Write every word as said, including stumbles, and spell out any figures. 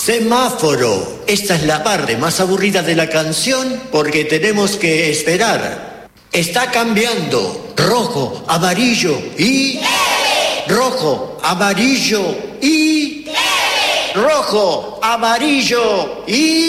Semáforo. Esta es la parte más aburrida de la canción porque tenemos que esperar. Está cambiando. Rojo, amarillo y... ¡Leve! Rojo, amarillo y... ¡Leve! Rojo, amarillo y...